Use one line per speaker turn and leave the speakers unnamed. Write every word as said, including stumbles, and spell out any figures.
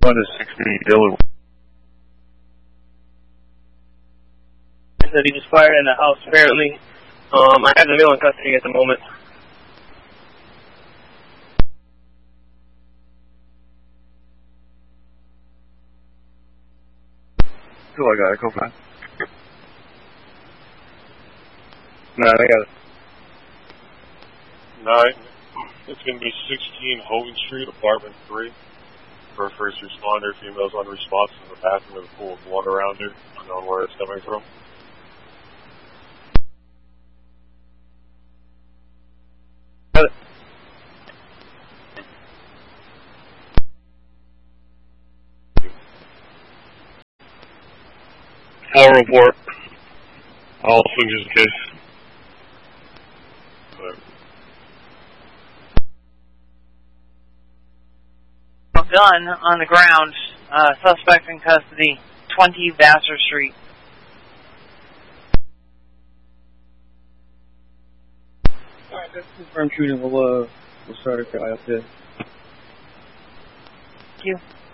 One is sixteen Dillard.
That he was fired in the house, apparently. Um, I have the male in custody at the moment.
Cool, I got it. Go fine.
Nine, I got it.
Nine. It's going to be sixteen Hogan Street, apartment three. For a first responder, female's unresponsive in the bathroom with a pool of blood around her. Unknown where it's coming from.
Got it.
Full report. All swings in case.
Gun on the ground. Uh, suspect in custody. twenty Vassar Street.
Alright, that's confirmed shooting. We'll, uh, we'll start a guy up there.
Thank you.